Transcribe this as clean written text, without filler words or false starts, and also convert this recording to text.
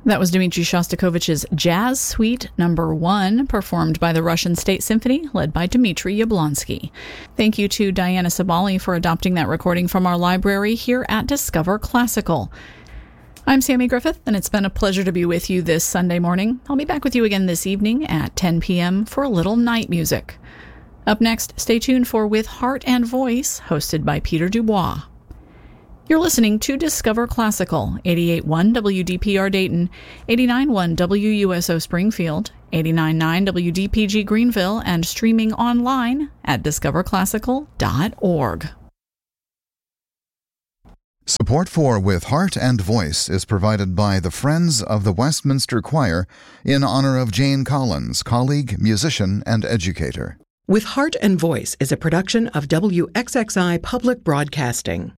That was Dmitri Shostakovich's Jazz Suite No. 1, performed by the Russian State Symphony, led by Dmitri Yablonsky. Thank you to Diana Sabali for adopting that recording from our library here at Discover Classical. I'm Sammy Griffith, and it's been a pleasure to be with you this Sunday morning. I'll be back with you again this evening at 10 p.m. for a little night music. Up next, stay tuned for With Heart and Voice, hosted by Peter Dubois. You're listening to Discover Classical, 88.1 WDPR Dayton, 89.1 WUSO Springfield, 89.9 WDPG Greenville, and streaming online at discoverclassical.org. Support for With Heart and Voice is provided by the Friends of the Westminster Choir in honor of Jane Collins, colleague, musician, and educator. With Heart and Voice is a production of WXXI Public Broadcasting.